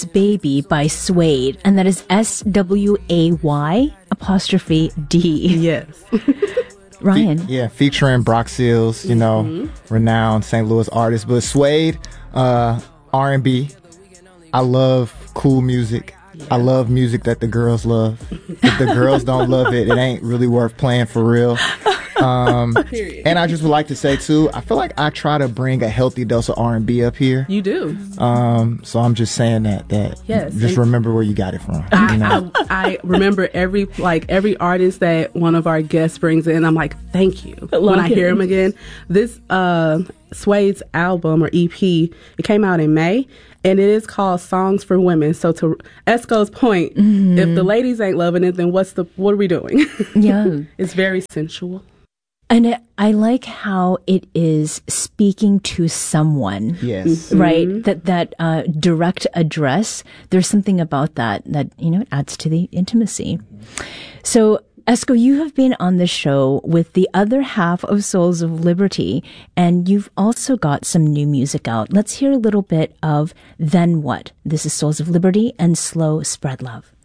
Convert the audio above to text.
Baby by Swayed, and that is SWAY''D. Yes. Ryan. Featuring Brock Seals, renowned St. Louis artist. But Swayed, R&B. I love cool music. Yeah. I love music that the girls love. If the girls don't love it, it ain't really worth playing for real. And I just would like to say too, I feel like I try to bring a healthy dose of R&B up here. You do. So I'm just saying that yes, just remember where you got it from. I remember every artist that one of our guests brings in. I'm like, thank you. When I hear him again, this Sway's album or EP, it came out in May. And it is called Songs for Women. So to Esco's point, if the ladies ain't loving it, then what are we doing? Yeah. It's very sensual. And I like how it is speaking to someone. Yes. Right? That direct address. There's something about that it adds to the intimacy. So, Esco, you have been on the show with the other half of Souls of Liberty, and you've also got some new music out. Let's hear a little bit of Then What? This is Souls of Liberty and Slow Spread Love.